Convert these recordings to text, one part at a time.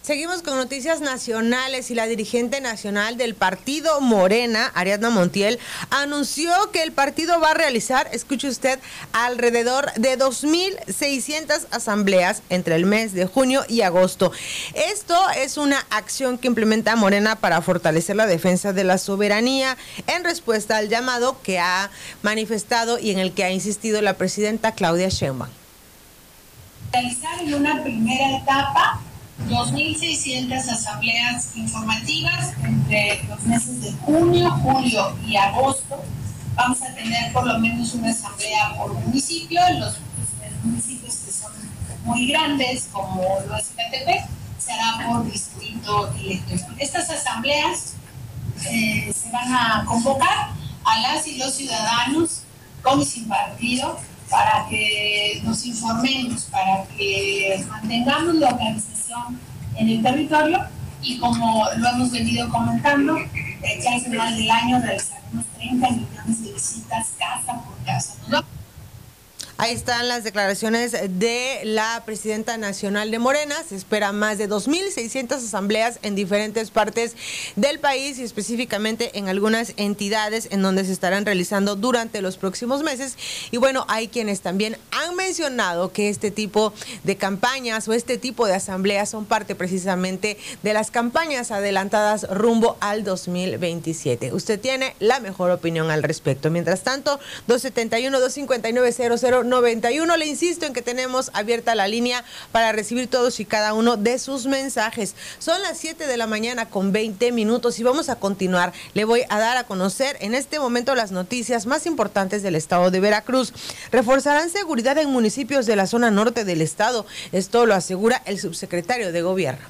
Seguimos con noticias nacionales y la dirigente nacional del partido Morena, Ariadna Montiel, anunció que el partido va a realizar, escuche usted, alrededor de 2,600 asambleas entre el mes de junio y agosto. Esto es una acción que implementa Morena para fortalecer la defensa de la soberanía en respuesta al llamado que ha manifestado y en el que ha insistido la presidenta Claudia Sheinbaum. Realizar en una primera etapa 2,600 asambleas informativas entre los meses de junio, julio y agosto. Vamos a tener por lo menos una asamblea por municipio. Los municipios que son muy grandes, como lo es Catepec, se hará por distrito electoral. Estas asambleas se van a convocar a las y los ciudadanos con y sin partido para que nos informemos, para que mantengamos la organización en el territorio y como lo hemos venido comentando, ya al final del año realizaremos 30 millones de visitas casa por casa. Ahí están las declaraciones de la presidenta nacional de Morena. Se espera más de 2,600 asambleas en diferentes partes del país y específicamente en algunas entidades en donde se estarán realizando durante los próximos meses. Y bueno, hay quienes también han mencionado que este tipo de campañas o este tipo de asambleas son parte precisamente de las campañas adelantadas rumbo al 2027. Usted tiene la mejor opinión al respecto. Mientras tanto, 271-259-0091. Le insisto en que tenemos abierta la línea para recibir todos y cada uno de sus mensajes. Son las 7 de la mañana con 20 minutos y vamos a continuar. Le voy a dar a conocer en este momento las noticias más importantes del estado de Veracruz. Reforzarán seguridad en municipios de la zona norte del estado. Esto lo asegura el subsecretario de Gobierno.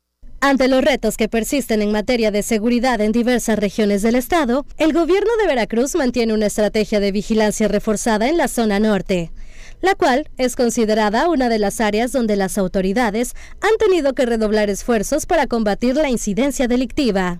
Ante los retos que persisten en materia de seguridad en diversas regiones del estado, el gobierno de Veracruz mantiene una estrategia de vigilancia reforzada en la zona norte, la cual es considerada una de las áreas donde las autoridades han tenido que redoblar esfuerzos para combatir la incidencia delictiva.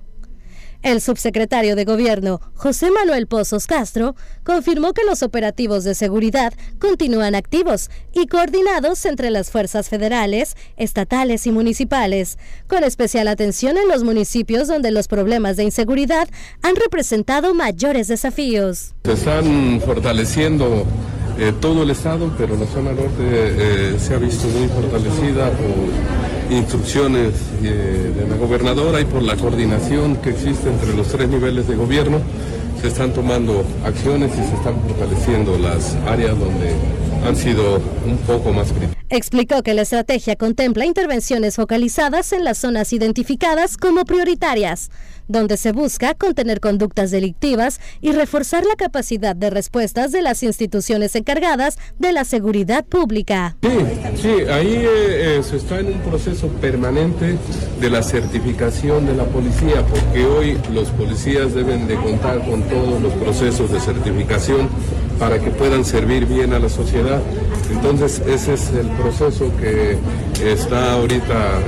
El subsecretario de Gobierno, José Manuel Pozos Castro, confirmó que los operativos de seguridad continúan activos y coordinados entre las fuerzas federales, estatales y municipales, con especial atención en los municipios donde los problemas de inseguridad han representado mayores desafíos. Se están fortaleciendo todo el estado, pero la zona norte se ha visto muy fortalecida por instrucciones de la gobernadora y por la coordinación que existe entre los tres niveles de gobierno. Se están tomando acciones y se están fortaleciendo las áreas donde han sido un poco más críticas. Explicó que la estrategia contempla intervenciones focalizadas en las zonas identificadas como prioritarias, donde se busca contener conductas delictivas y reforzar la capacidad de respuestas de las instituciones encargadas de la seguridad pública. Sí, ahí se está en un proceso permanente de la certificación de la policía, porque hoy los policías deben de contar con todos los procesos de certificación para que puedan servir bien a la sociedad. Entonces ese es el proceso que está ahorita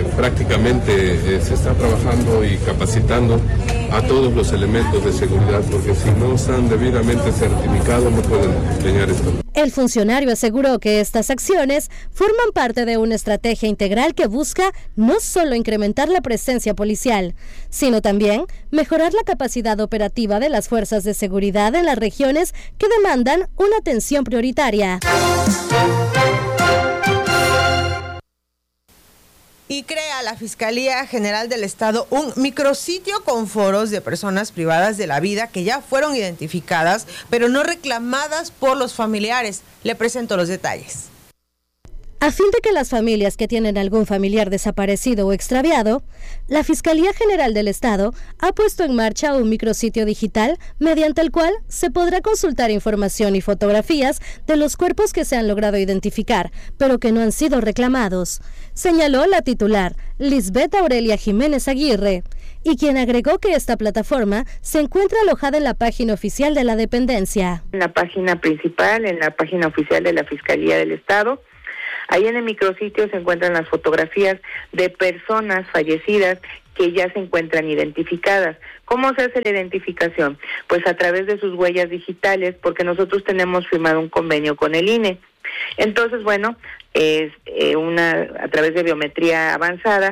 prácticamente se está trabajando y capacitando a todos los elementos de seguridad, porque si no están debidamente certificados no pueden desempeñar esto. El funcionario aseguró que estas acciones forman parte de una estrategia integral que busca no solo incrementar la presencia policial, sino también mejorar la capacidad operativa de las fuerzas de seguridad en las regiones que demandan una atención prioritaria. Y crea la Fiscalía General del Estado un micrositio con foros de personas privadas de la vida que ya fueron identificadas, pero no reclamadas por los familiares. Le presento los detalles. A fin de que las familias que tienen algún familiar desaparecido o extraviado, la Fiscalía General del Estado ha puesto en marcha un micrositio digital mediante el cual se podrá consultar información y fotografías de los cuerpos que se han logrado identificar, pero que no han sido reclamados, señaló la titular, Lisbeth Aurelia Jiménez Aguirre, y quien agregó que esta plataforma se encuentra alojada en la página oficial de la dependencia. En la página principal, en la página oficial de la Fiscalía del Estado. Ahí en el micrositio se encuentran las fotografías de personas fallecidas que ya se encuentran identificadas. ¿Cómo se hace la identificación? Pues a través de sus huellas digitales, porque nosotros tenemos firmado un convenio con el INE. Entonces, bueno, es a través de biometría avanzada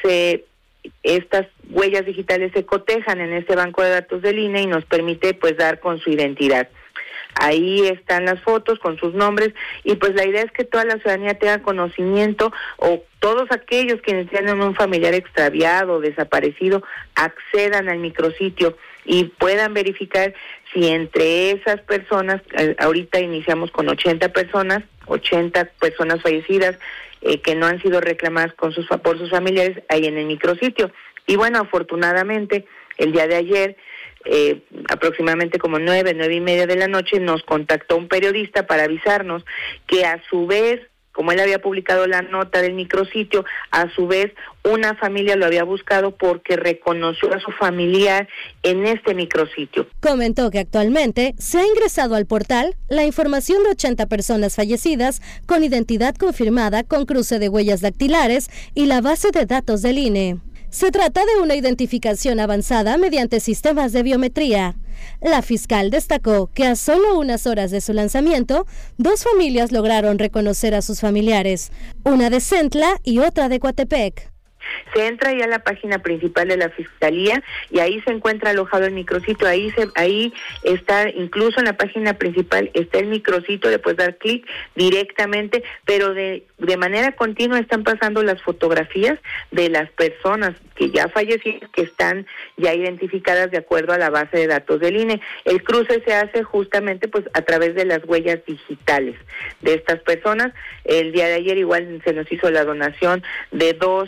estas huellas digitales se cotejan en este banco de datos del INE y nos permite pues dar con su identidad. Ahí están las fotos con sus nombres y pues la idea es que toda la ciudadanía tenga conocimiento, o todos aquellos quienes tienen un familiar extraviado o desaparecido accedan al micrositio y puedan verificar si entre esas personas, ahorita iniciamos con 80 personas fallecidas que no han sido reclamadas por sus familiares ahí en el micrositio. Y bueno, afortunadamente el día de ayer, aproximadamente como 9:30 de la noche, nos contactó un periodista para avisarnos que a su vez, como él había publicado la nota del micrositio, a su vez una familia lo había buscado porque reconoció a su familiar en este micrositio. Comentó que actualmente se ha ingresado al portal la información de 80 personas fallecidas con identidad confirmada con cruce de huellas dactilares y la base de datos del INE. Se trata de una identificación avanzada mediante sistemas de biometría. La fiscal destacó que a solo unas horas de su lanzamiento, 2 familias lograron reconocer a sus familiares, una de Centla y otra de Coatepec. Se entra ya a la página principal de la Fiscalía y ahí se encuentra alojado el micrositio. Ahí está, incluso en la página principal está el micrositio, le puedes dar clic directamente, pero de manera continua están pasando las fotografías de las personas que ya fallecieron, que están ya identificadas de acuerdo a la base de datos del INE. El cruce se hace justamente pues a través de las huellas digitales de estas personas. El día de ayer igual se nos hizo la donación de 2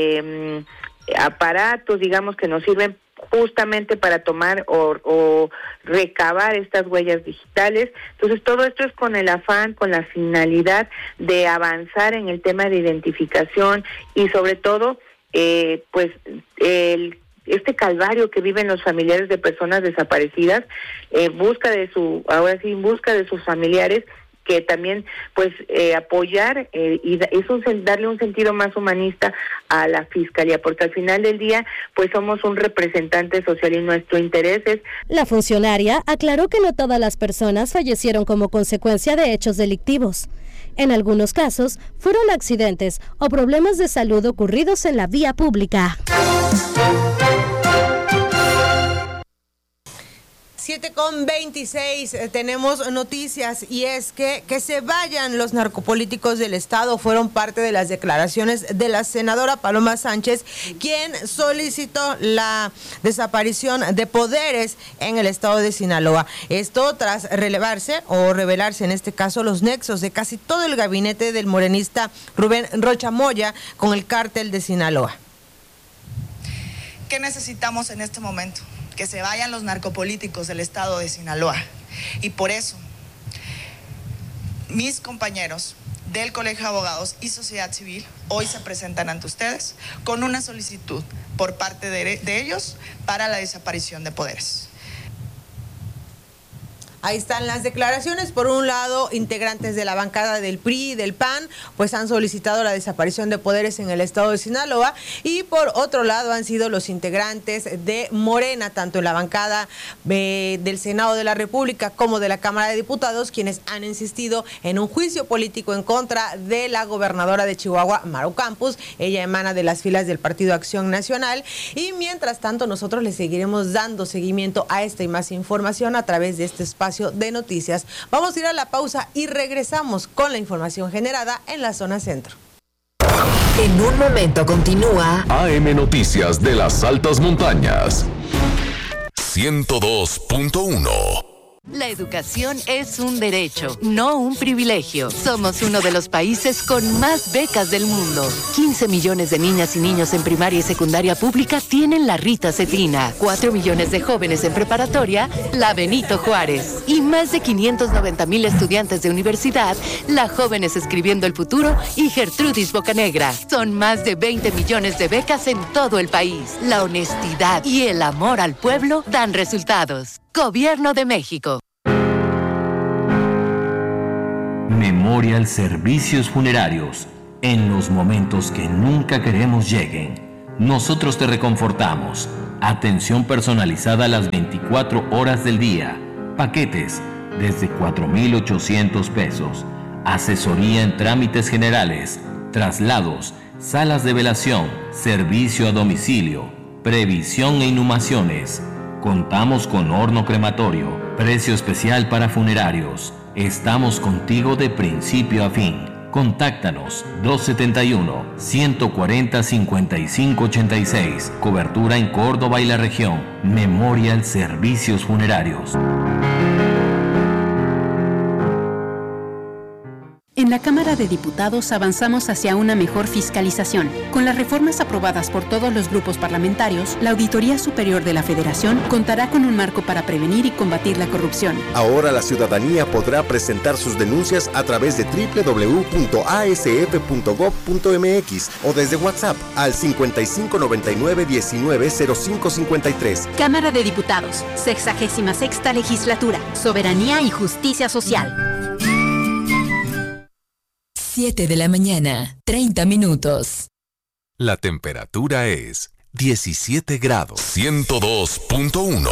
aparatos, digamos, que nos sirven justamente para tomar o recabar estas huellas digitales. Entonces todo esto es con el afán, con la finalidad de avanzar en el tema de identificación y sobre todo este calvario que viven los familiares de personas desaparecidas, en busca de sus familiares, que también pues apoyar y darle un sentido más humanista a la Fiscalía, porque al final del día pues somos un representante social y nuestro interés es... La funcionaria aclaró que no todas las personas fallecieron como consecuencia de hechos delictivos. En algunos casos fueron accidentes o problemas de salud ocurridos en la vía pública. 7:26, tenemos noticias y es que se vayan los narcopolíticos del estado fueron parte de las declaraciones de la senadora Paloma Sánchez, quien solicitó la desaparición de poderes en el estado de Sinaloa. Esto tras revelarse en este caso los nexos de casi todo el gabinete del morenista Rubén Rocha Moya con el cártel de Sinaloa. ¿Qué necesitamos en este momento? Que se vayan los narcopolíticos del estado de Sinaloa. Y por eso, mis compañeros del Colegio de Abogados y Sociedad Civil hoy se presentan ante ustedes con una solicitud por parte de ellos para la desaparición de poderes. Ahí están las declaraciones. Por un lado, integrantes de la bancada del PRI y del PAN pues han solicitado la desaparición de poderes en el estado de Sinaloa, y por otro lado han sido los integrantes de Morena, tanto en la bancada del Senado de la República como de la Cámara de Diputados, quienes han insistido en un juicio político en contra de la gobernadora de Chihuahua, Maru Campos. Ella emana de las filas del Partido Acción Nacional, y mientras tanto nosotros le seguiremos dando seguimiento a esta y más información a través de este espacio de noticias. Vamos a ir a la pausa y regresamos con la información generada en la zona centro. En un momento continúa AM Noticias de las Altas Montañas 102.1. La educación es un derecho, no un privilegio. Somos uno de los países con más becas del mundo. 15 millones de niñas y niños en primaria y secundaria pública tienen la Rita Cetrina. 4 millones de jóvenes en preparatoria, la Benito Juárez. Y más de 590,000 estudiantes de universidad, la Jóvenes Escribiendo el Futuro y Gertrudis Bocanegra. Son más de 20 millones de becas en todo el país. La honestidad y el amor al pueblo dan resultados. Gobierno de México. Memorial Servicios Funerarios. En los momentos que nunca queremos lleguen, nosotros te reconfortamos. Atención personalizada a las 24 horas del día. Paquetes desde 4,800 pesos. Asesoría en trámites generales traslados, salas de velación, servicio a domicilio, previsión e inhumaciones. Contamos con horno crematorio, precio especial para funerarios. Estamos contigo de principio a fin. Contáctanos 271-140-5586. Cobertura en Córdoba y la región. Memorial Servicios Funerarios. En la Cámara de Diputados avanzamos hacia una mejor fiscalización. Con las reformas aprobadas por todos los grupos parlamentarios, la Auditoría Superior de la Federación contará con un marco para prevenir y combatir la corrupción. Ahora la ciudadanía podrá presentar sus denuncias a través de www.asf.gov.mx o desde WhatsApp al 5599-190553. Cámara de Diputados, 66ª Legislatura, Soberanía y Justicia Social. 7 de la mañana, 30 minutos. La temperatura es 17 grados. 102.1.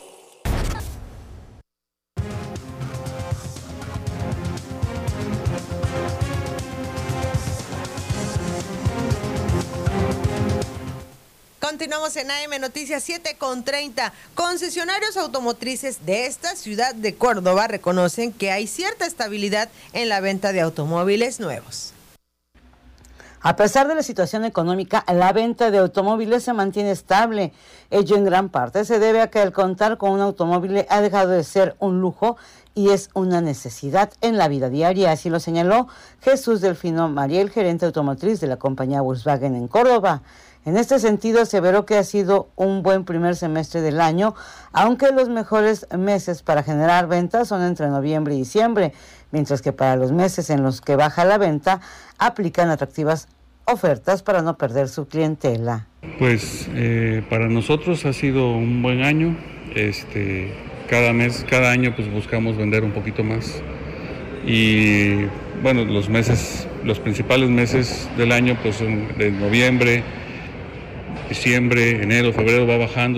Continuamos en AM Noticias 7:30. Concesionarios automotrices de esta ciudad de Córdoba reconocen que hay cierta estabilidad en la venta de automóviles nuevos. A pesar de la situación económica, la venta de automóviles se mantiene estable. Ello en gran parte se debe a que el contar con un automóvil ha dejado de ser un lujo y es una necesidad en la vida diaria. Así lo señaló Jesús Delfino Mariel, gerente automotriz de la compañía Volkswagen en Córdoba. En este sentido, aseveró que ha sido un buen primer semestre del año, aunque los mejores meses para generar ventas son entre noviembre y diciembre, mientras que para los meses en los que baja la venta, aplican atractivas ofertas para no perder su clientela. Pues para nosotros ha sido un buen año. Cada año pues buscamos vender un poquito más. Y bueno, los principales meses del año pues son de noviembre, diciembre, enero, febrero va bajando,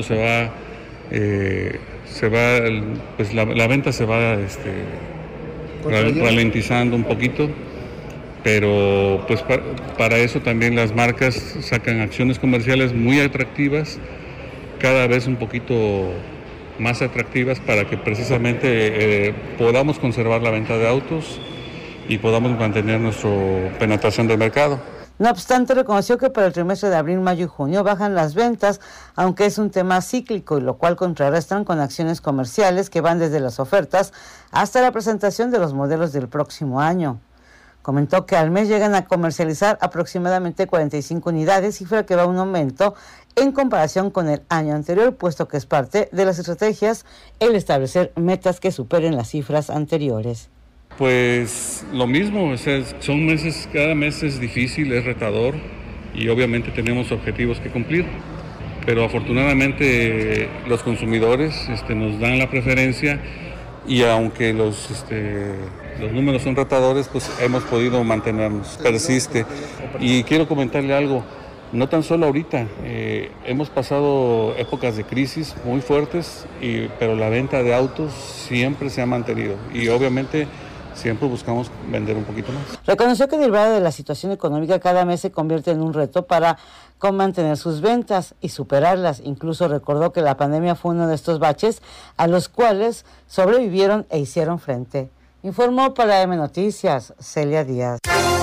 pues la venta se va ralentizando un poquito, pero pues para eso también las marcas sacan acciones comerciales muy atractivas, cada vez un poquito más atractivas para que precisamente podamos conservar la venta de autos y podamos mantener nuestra penetración del mercado. No obstante, reconoció que para el trimestre de abril, mayo y junio bajan las ventas, aunque es un tema cíclico, y lo cual contrarrestan con acciones comerciales que van desde las ofertas hasta la presentación de los modelos del próximo año. Comentó que al mes llegan a comercializar aproximadamente 45 unidades, cifra que va a un aumento en comparación con el año anterior, puesto que es parte de las estrategias el establecer metas que superen las cifras anteriores. Pues lo mismo, son meses, cada mes es difícil, es retador y obviamente tenemos objetivos que cumplir, pero afortunadamente los consumidores nos dan la preferencia y aunque los números son retadores, pues hemos podido mantenernos, persiste. Y quiero comentarle algo, no tan solo ahorita, hemos pasado épocas de crisis muy fuertes, pero la venta de autos siempre se ha mantenido y obviamente siempre buscamos vender un poquito más. Reconoció que derivada de la situación económica cada mes se convierte en un reto para mantener sus ventas y superarlas. Incluso recordó que la pandemia fue uno de estos baches a los cuales sobrevivieron e hicieron frente. Informó para AM Noticias, Celia Díaz.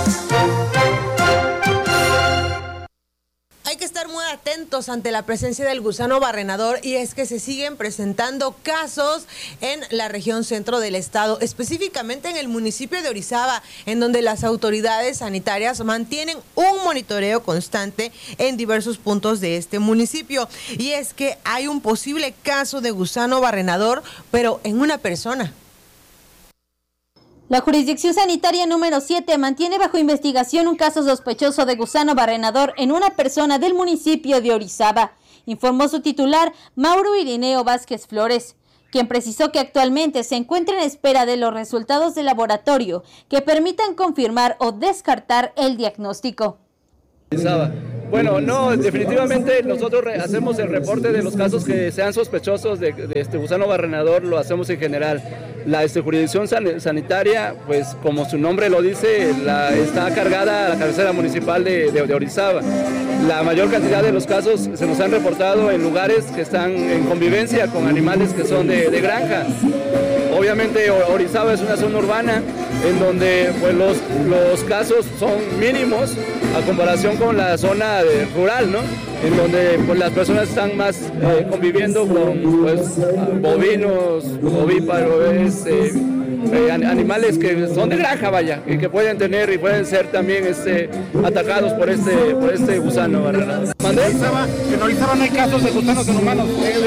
Hay que estar muy atentos ante la presencia del gusano barrenador, y es que se siguen presentando casos en la región centro del estado, específicamente en el municipio de Orizaba, en donde las autoridades sanitarias mantienen un monitoreo constante en diversos puntos de este municipio. Y es que hay un posible caso de gusano barrenador, pero en una persona. La Jurisdicción Sanitaria número 7 mantiene bajo investigación un caso sospechoso de gusano barrenador en una persona del municipio de Orizaba, informó su titular, Mauro Irineo Vázquez Flores, quien precisó que actualmente se encuentra en espera de los resultados de laboratorio que permitan confirmar o descartar el diagnóstico. Bueno, no, definitivamente nosotros hacemos el reporte de los casos que sean sospechosos de este gusano barrenador, lo hacemos en general. La jurisdicción sanitaria, pues como su nombre lo dice, está cargada a la cabecera municipal de Orizaba. La mayor cantidad de los casos se nos han reportado en lugares que están en convivencia con animales que son de granja. Obviamente Orizaba es una zona urbana en donde pues, los casos son mínimos a comparación con la zona rural, ¿no? En donde pues, las personas están más conviviendo con pues, bovinos, ovíparos, animales que son de granja, vaya, y que pueden tener y pueden ser también atacados por este gusano barrenador. En Orizaba no hay casos de gusanos en humanos.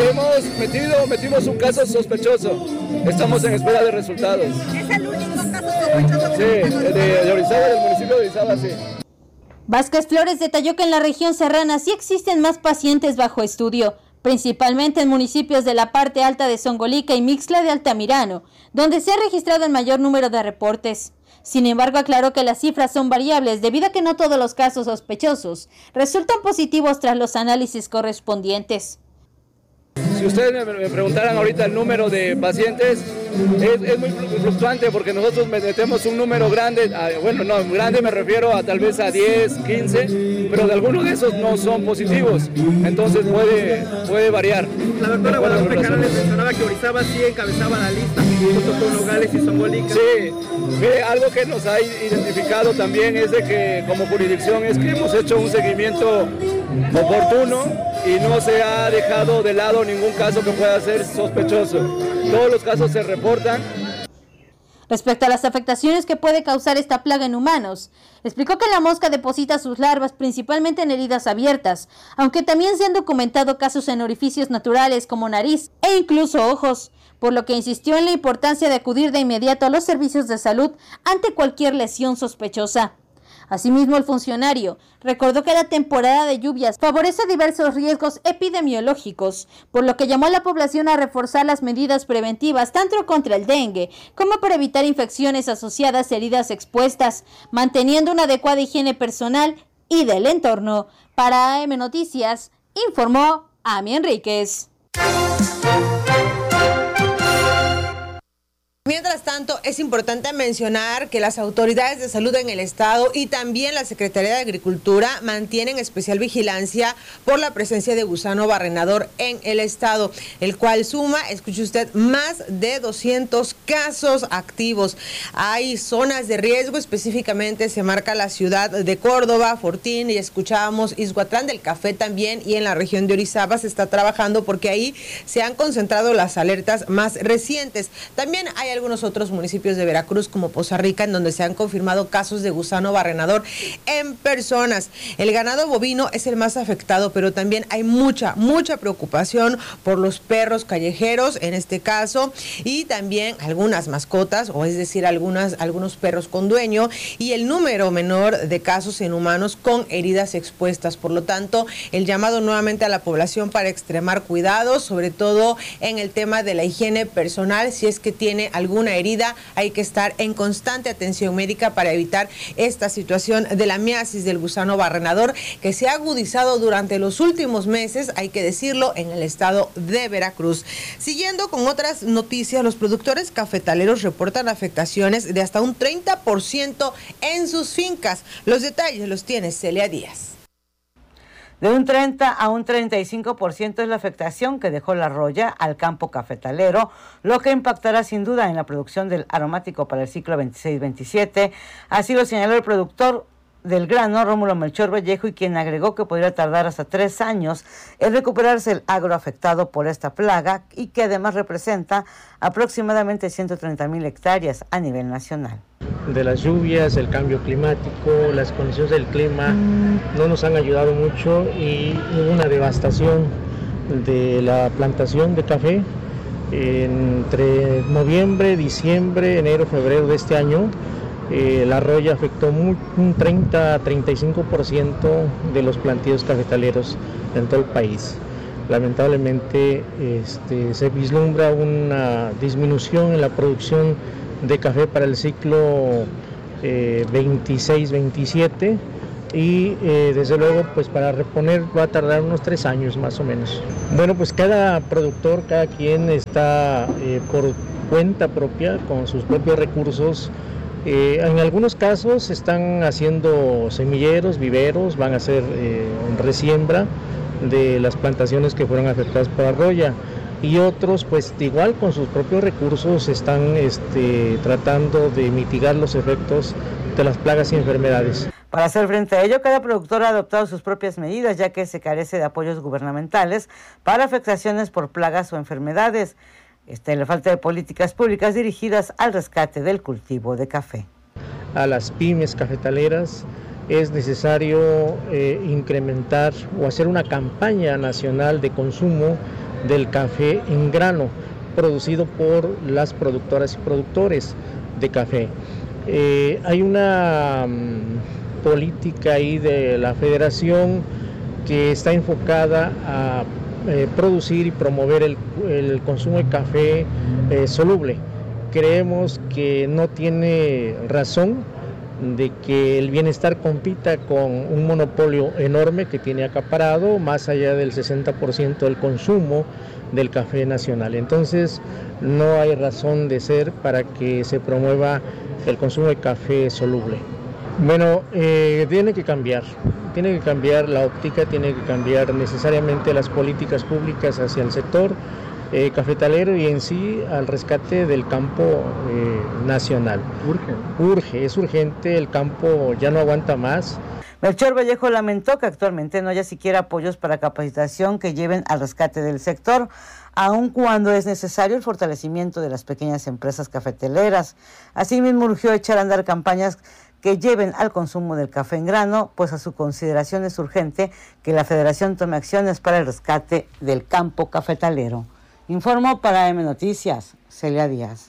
Metimos un caso sospechoso. Estamos en espera de resultados. ¿Es el único caso sospechoso? Sí, de Orizaba, del municipio de Orizaba, sí. Vázquez Flores detalló que en la región serrana sí existen más pacientes bajo estudio, principalmente en municipios de la parte alta de Zongolica y Mixtla de Altamirano, donde se ha registrado el mayor número de reportes. Sin embargo, aclaró que las cifras son variables debido a que no todos los casos sospechosos resultan positivos tras los análisis correspondientes. Si ustedes me preguntaran ahorita el número de pacientes, es muy fluctuante porque nosotros metemos un número grande, grande me refiero a tal vez a 10, 15, pero de algunos de esos no son positivos, entonces puede variar. La doctora Guadalupe Canales mencionaba que Orizaba sí encabezaba la lista, junto con Nogales y Zongolica. Sí, algo que nos ha identificado también es de que como jurisdicción es que hemos hecho un seguimiento oportuno y no se ha dejado de lado ningún caso que pueda ser sospechoso. Todos los casos se reportan. Respecto a las afectaciones que puede causar esta plaga en humanos, explicó que la mosca deposita sus larvas principalmente en heridas abiertas, aunque también se han documentado casos en orificios naturales como nariz e incluso ojos, por lo que insistió en la importancia de acudir de inmediato a los servicios de salud ante cualquier lesión sospechosa. Asimismo, el funcionario recordó que la temporada de lluvias favorece diversos riesgos epidemiológicos, por lo que llamó a la población a reforzar las medidas preventivas tanto contra el dengue como para evitar infecciones asociadas a heridas expuestas, manteniendo una adecuada higiene personal y del entorno. Para AM Noticias, informó Ami Enríquez. Mientras tanto, es importante mencionar que las autoridades de salud en el estado y también la Secretaría de Agricultura mantienen especial vigilancia por la presencia de gusano barrenador en el estado, el cual suma, escuche usted, más de 200 casos activos. Hay zonas de riesgo, específicamente se marca la ciudad de Córdoba, Fortín, y escuchábamos Ixhuatlán del Café también, y en la región de Orizaba se está trabajando porque ahí se han concentrado las alertas más recientes. También hay algunos otros municipios de Veracruz como Poza Rica en donde se han confirmado casos de gusano barrenador en personas. El ganado bovino es el más afectado, pero también hay mucha preocupación por los perros callejeros en este caso, y también algunas mascotas, o es decir, algunos perros con dueño, y el número menor de casos en humanos con heridas expuestas. Por lo tanto, el llamado nuevamente a la población para extremar cuidados, sobre todo en el tema de la higiene personal. Si es que tiene alguna herida, hay que estar en constante atención médica para evitar esta situación de la miasis del gusano barrenador que se ha agudizado durante los últimos meses, hay que decirlo, en el estado de Veracruz. Siguiendo con otras noticias, los productores cafetaleros reportan afectaciones de hasta un 30% en sus fincas. Los detalles los tiene Celia Díaz. De un 30 a un 35% es la afectación que dejó la roya al campo cafetalero, lo que impactará sin duda en la producción del aromático para el ciclo 26-27. Así lo señaló el productor del grano, Rómulo Melchor Vallejo, y quien agregó que podría tardar hasta 3 años en recuperarse el agro afectado por esta plaga y que además representa aproximadamente 130,000 hectáreas a nivel nacional. De las lluvias, el cambio climático, las condiciones del clima no nos han ayudado mucho y hubo una devastación de la plantación de café entre noviembre, diciembre, enero, febrero de este año. La roya afectó un 30-35% de los plantíos cafetaleros en todo el país. Lamentablemente se vislumbra una disminución en la producción de café para el ciclo 26-27 y desde luego pues para reponer va a tardar unos 3 años más o menos. Bueno, pues cada productor, cada quien está por cuenta propia, con sus propios recursos. En algunos casos están haciendo semilleros, viveros, van a hacer resiembra de las plantaciones que fueron afectadas por arroya, y otros pues igual con sus propios recursos están tratando de mitigar los efectos de las plagas y enfermedades. Para hacer frente a ello, cada productor ha adoptado sus propias medidas, ya que se carece de apoyos gubernamentales para afectaciones por plagas o enfermedades. La falta de políticas públicas dirigidas al rescate del cultivo de café. A las pymes cafetaleras es necesario incrementar o hacer una campaña nacional de consumo del café en grano, producido por las productoras y productores de café. Hay una política ahí de la federación que está enfocada a producir y promover el consumo de café soluble. Creemos que no tiene razón de que el bienestar compita con un monopolio enorme que tiene acaparado más allá del 60% del consumo del café nacional. Entonces no hay razón de ser para que se promueva el consumo de café soluble. Bueno, tiene que cambiar la óptica, tiene que cambiar necesariamente las políticas públicas hacia el sector cafetalero y en sí al rescate del campo nacional. Es urgente, el campo ya no aguanta más. Melchor Vallejo lamentó que actualmente no haya siquiera apoyos para capacitación que lleven al rescate del sector, aun cuando es necesario el fortalecimiento de las pequeñas empresas cafetaleras. Asimismo, urgió echar a andar campañas que lleven al consumo del café en grano, pues a su consideración es urgente que la Federación tome acciones para el rescate del campo cafetalero. Informó para M Noticias, Celia Díaz.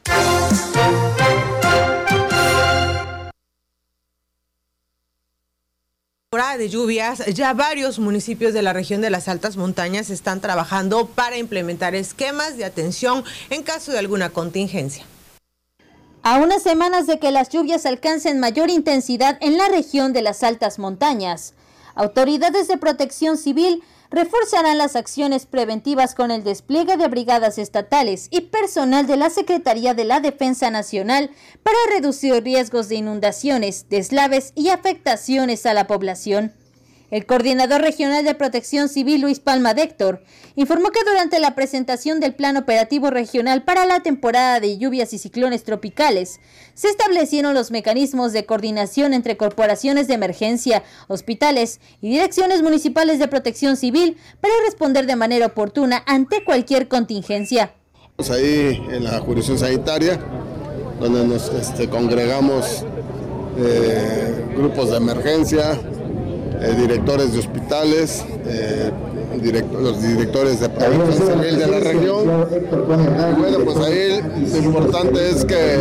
De lluvias, ya varios municipios de la región de las altas montañas están trabajando para implementar esquemas de atención en caso de alguna contingencia. A unas semanas de que las lluvias alcancen mayor intensidad en la región de las altas montañas, autoridades de protección civil reforzarán las acciones preventivas con el despliegue de brigadas estatales y personal de la Secretaría de la Defensa Nacional para reducir riesgos de inundaciones, deslaves y afectaciones a la población. El coordinador regional de Protección Civil, Luis Palma de Héctor, informó que durante la presentación del Plan Operativo Regional para la temporada de lluvias y ciclones tropicales, se establecieron los mecanismos de coordinación entre corporaciones de emergencia, hospitales y direcciones municipales de protección civil para responder de manera oportuna ante cualquier contingencia. Ahí en la jurisdicción sanitaria, donde nos congregamos grupos de emergencia, directores de hospitales, los directores de protección civil de la región. Y bueno, pues ahí lo importante es que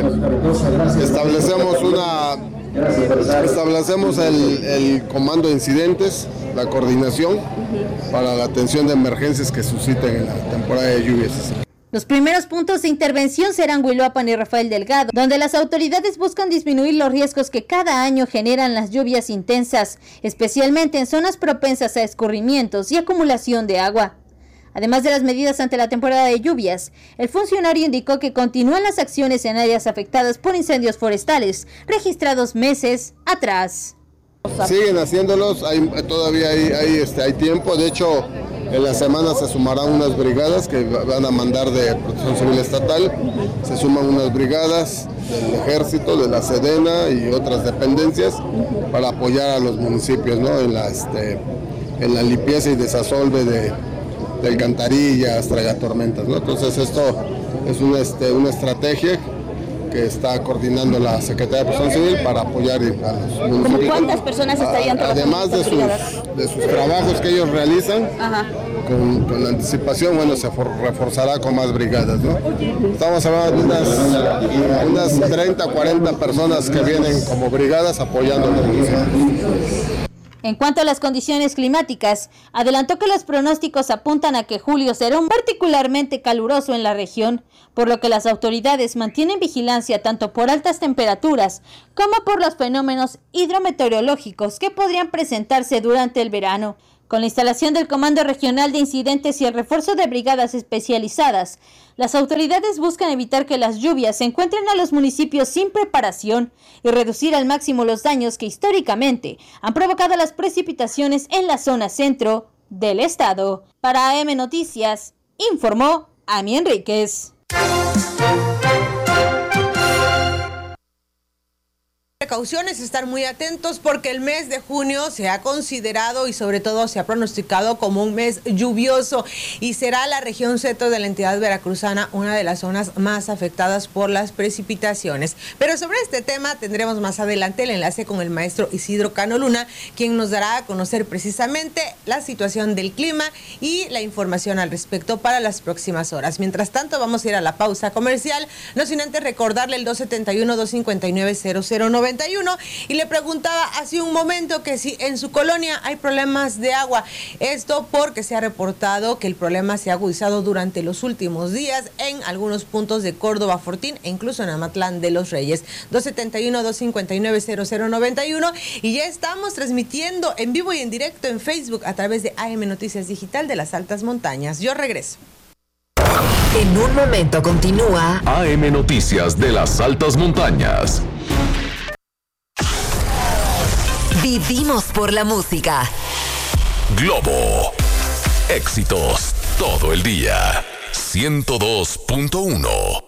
establecemos el comando de incidentes, la coordinación para la atención de emergencias que susciten en la temporada de lluvias. Los primeros puntos de intervención serán Huiloapan y Rafael Delgado, donde las autoridades buscan disminuir los riesgos que cada año generan las lluvias intensas, especialmente en zonas propensas a escurrimientos y acumulación de agua. Además de las medidas ante la temporada de lluvias, el funcionario indicó que continúan las acciones en áreas afectadas por incendios forestales, registrados meses atrás. Siguen haciéndolos, todavía hay tiempo. De hecho, en la semana se sumarán unas brigadas que van a mandar de Protección Civil Estatal. Se suman unas brigadas del Ejército, de la Sedena y otras dependencias para apoyar a los municipios, ¿no? en la limpieza y desasolve de alcantarillas, tragatormentas, ¿no? Entonces esto es una estrategia que está coordinando la Secretaría de Protección Civil para apoyar a los municipios. ¿Cuántas personas estarían trabajando? Además de sus trabajos que ellos realizan, con la anticipación, bueno, se reforzará con más brigadas, ¿no? Estamos hablando de unas 30, 40 personas que vienen como brigadas apoyando a los municipios. En cuanto a las condiciones climáticas, adelantó que los pronósticos apuntan a que julio será un particularmente caluroso en la región, por lo que las autoridades mantienen vigilancia tanto por altas temperaturas como por los fenómenos hidrometeorológicos que podrían presentarse durante el verano. Con la instalación del Comando Regional de Incidentes y el refuerzo de brigadas especializadas, las autoridades buscan evitar que las lluvias se encuentren a los municipios sin preparación y reducir al máximo los daños que históricamente han provocado las precipitaciones en la zona centro del estado. Para AM Noticias, informó Ami Enríquez. Precauciones, estar muy atentos porque el mes de junio se ha considerado y sobre todo se ha pronosticado como un mes lluvioso y será la región centro de la entidad veracruzana una de las zonas más afectadas por las precipitaciones. Pero sobre este tema tendremos más adelante el enlace con el maestro Isidro Cano Luna, quien nos dará a conocer precisamente la situación del clima y la información al respecto para las próximas horas. Mientras tanto, vamos a ir a la pausa comercial, no sin antes recordarle el 271-259-0091. Y le preguntaba hace un momento que si en su colonia hay problemas de agua. Esto porque se ha reportado que el problema se ha agudizado durante los últimos días en algunos puntos de Córdoba, Fortín e incluso en Amatlán de los Reyes. 271-259-0091 y ya estamos transmitiendo en vivo y en directo en Facebook a través de AM Noticias Digital de las Altas Montañas. Yo regreso. En un momento continúa AM Noticias de las Altas Montañas. Vivimos por la música. Globo. Éxitos todo el día. 102.1.